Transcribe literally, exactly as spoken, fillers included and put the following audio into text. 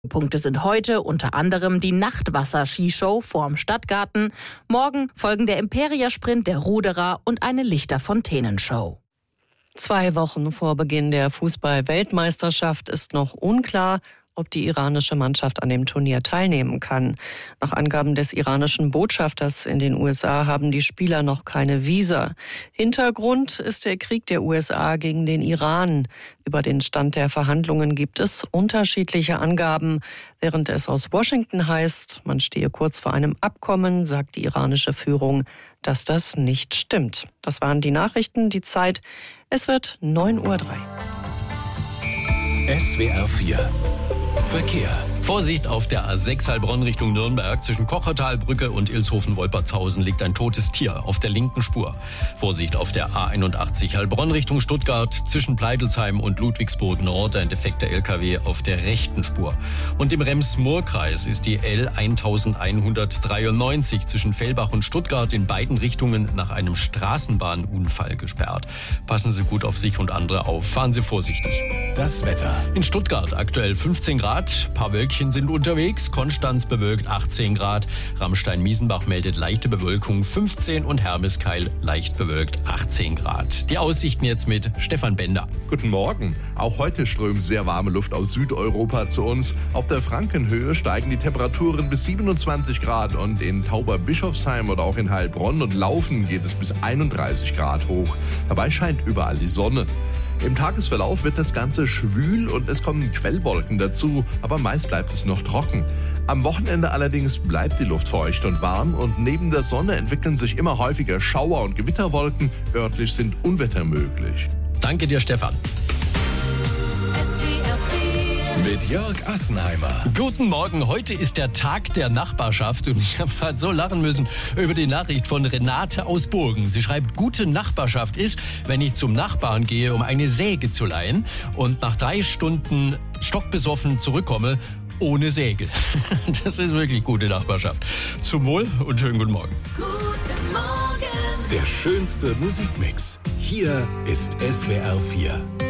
Punkte sind heute unter anderem die Nachtwasser-Skishow vorm Stadtgarten. Morgen folgen der Imperia-Sprint der Ruderer und eine Lichterfontänenshow. Zwei Wochen vor Beginn der Fußball-Weltmeisterschaft ist noch unklar, ob die iranische Mannschaft an dem Turnier teilnehmen kann. Nach Angaben des iranischen Botschafters in den U S A haben die Spieler noch keine Visa. Hintergrund ist der Krieg der U S A gegen den Iran. Über den Stand der Verhandlungen gibt es unterschiedliche Angaben. Während es aus Washington heißt, man stehe kurz vor einem Abkommen, sagt die iranische Führung, dass das nicht stimmt. Das waren die Nachrichten, die Zeit. Es wird neun Uhr drei. S W R vier Verkehr. Vorsicht, auf der A sechs Heilbronn Richtung Nürnberg. Zwischen Kochertalbrücke und Ilshofen-Wolpertshausen liegt ein totes Tier auf der linken Spur. Vorsicht, auf der A einundachtzig Heilbronn Richtung Stuttgart. Zwischen Pleidelsheim und Ludwigsburg Nord ein defekter L K W auf der rechten Spur. Und im Rems-Murr-Kreis ist die L elfhundertdreiundneunzig zwischen Fellbach und Stuttgart in beiden Richtungen nach einem Straßenbahnunfall gesperrt. Passen Sie gut auf sich und andere auf. Fahren Sie vorsichtig. Das Wetter. In Stuttgart aktuell fünfzehn Grad, paar Wölkchen sind unterwegs, Konstanz bewölkt achtzehn Grad, Ramstein-Miesenbach meldet leichte Bewölkung fünfzehn und Hermeskeil leicht bewölkt achtzehn Grad. Die Aussichten jetzt mit Stefan Bender. Guten Morgen. Auch heute strömt sehr warme Luft aus Südeuropa zu uns. Auf der Frankenhöhe steigen die Temperaturen bis siebenundzwanzig Grad und in Tauberbischofsheim oder auch in Heilbronn und Laufen geht es bis einunddreißig Grad hoch. Dabei scheint überall die Sonne. Im Tagesverlauf wird das Ganze schwül und es kommen Quellwolken dazu, aber meist bleibt es noch trocken. Am Wochenende allerdings bleibt die Luft feucht und warm und neben der Sonne entwickeln sich immer häufiger Schauer- und Gewitterwolken. Örtlich sind Unwetter möglich. Danke dir, Stefan. Mit Jörg Assenheimer. Guten Morgen, heute ist der Tag der Nachbarschaft und ich habe gerade so lachen müssen über die Nachricht von Renate aus Burgen. Sie schreibt, gute Nachbarschaft ist, wenn ich zum Nachbarn gehe, um eine Säge zu leihen und nach drei Stunden stockbesoffen zurückkomme, ohne Säge. Das ist wirklich gute Nachbarschaft. Zum Wohl und schönen guten Morgen. Guten Morgen. Der schönste Musikmix. Hier ist S W R vier.